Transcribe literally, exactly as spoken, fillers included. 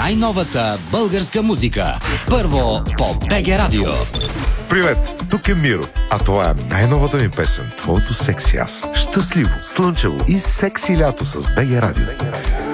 най-новата българска музика. Първо по БГ Радио. Привет, тук е Миро, а това е най-новата ми песен, твоето секси аз. Щастливо, слънчево и секси лято с БГ Радио.